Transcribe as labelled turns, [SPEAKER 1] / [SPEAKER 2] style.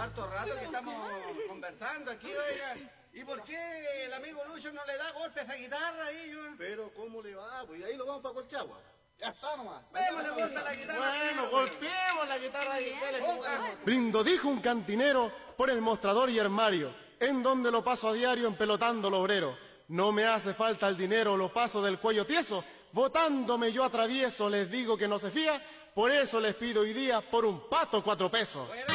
[SPEAKER 1] harto rato que estamos conversando aquí, oiga. ¿Y por qué el amigo Lucho no le da golpes a esa guitarra ahí, yo?
[SPEAKER 2] Pero ¿cómo le va? Pues ahí lo vamos para Colchagua.
[SPEAKER 1] Ya está nomás. Démosle golpe a la guitarra.
[SPEAKER 2] Bueno, golpeemos la guitarra y
[SPEAKER 3] Brindo, dijo un cantinero por el mostrador y armario, en donde lo paso a diario empelotando lo obrero. No me hace falta el dinero, lo paso del cuello tieso, votándome yo atravieso, les digo que no se fía, por eso les pido hoy día por un pato 4 pesos.